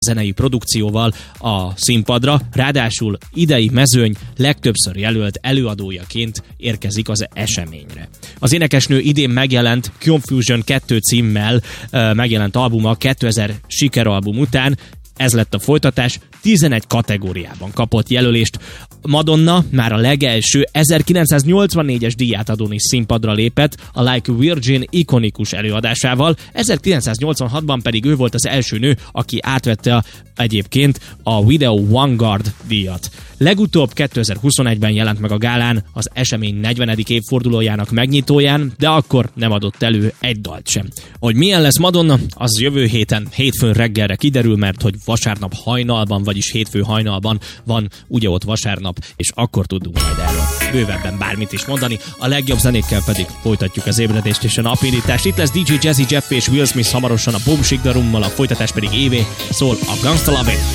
zenei produkcióval a színpadra, ráadásul idei mezőny legtöbbször jelölt előadójaként érkezik az eseményre. Az énekesnő idén megjelent Confusion 2 címmel megjelent albuma 2000 sikeralbum után, ez lett a folytatás, 11 kategóriában kapott jelölést. Madonna már a legelső 1984-es díjátadón is színpadra lépett a Like a Virgin ikonikus előadásával, 1986-ban pedig ő volt az első nő, aki átvette egyébként a Video Vanguard díjat. Legutóbb 2021-ben jelent meg a gálán az esemény 40. évfordulójának megnyitóján, de akkor nem adott elő egy dalt sem. Hogy milyen lesz Madonna, az jövő hétfőn reggelre kiderül, mert hogy vasárnap hajnalban, vagyis hétfő hajnalban van ugye ott vasárnap, és akkor tudunk majd erről bővebben bármit is mondani. A legjobb zenékkel pedig folytatjuk az ébredést és a napindítást. Itt lesz DJ Jazzy Jeff és Will Smith hamarosan a Boom Shake the Roommal, a folytatás pedig évé szól a Gangsta Love It.